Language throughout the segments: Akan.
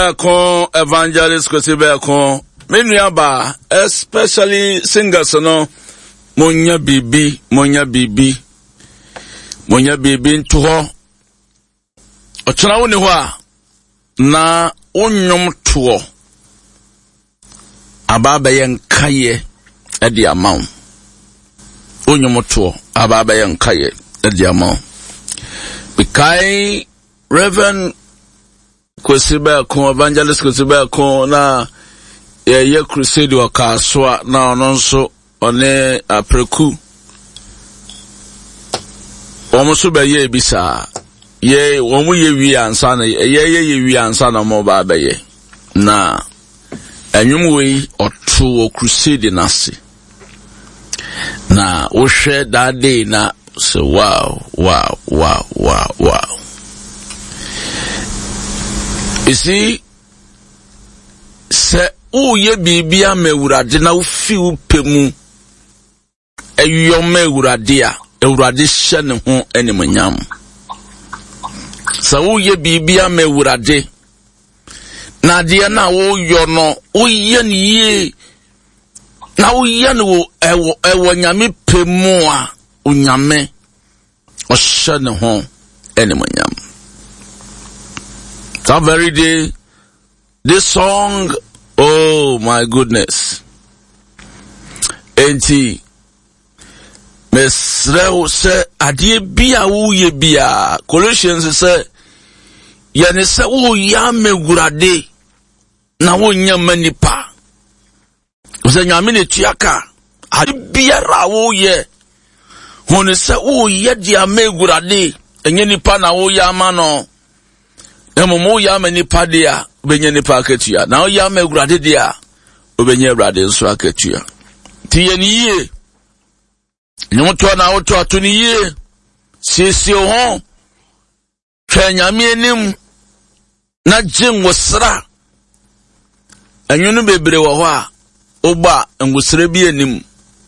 Kon evangelist Kwesibe kon menuaba especially singers no monya bibi nto ho ochana woni ho a na onnwom to ababa yen kaye edi amaw onnwom to ababa yen kaye edi amaw bikai Reverend Kwesibe kon evangelist Kwesibe kon na ye crusade wa kaswa na ono nso one apreku omo so be ye bisa ye omo ye wi ansa na ye wi ansa na mo ba be ye na enwum we oto crusade na se na wo hwe that day na so wow. You see, se ye bibia mewurade na ufi upemu eyo mewurade a ewurade hye ne ho animonyam. Se ye bibia mewurade na de na wo yo no ye ne ye na wo ye ne wo ewo nyame pemu a onyame o hye ne ho animonyam. That very day, this song, oh my goodness. Enti, mesreo se adie bia wo ye bia. Colossians se yani se wo ya megurade na wo nyama nipa. Se nyame ne tuaka adie bia ra wo ye. Hone se wo ye dia megurade enye nipa na wo ya ma no. Emomo ya mani padia benye ni paketua na o ya megurade dia obenye urade nso aketua tiye ni ye nyoto na oto ato ni ye siesie ho twanyame enim na jengwosra anwunu bebre wo ho a ogba ngwosra bi enim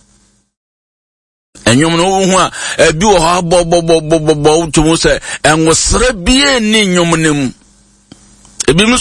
enwum no hu a ebi wo ha bo tumu se ngwosra bi eni nwum nim ebi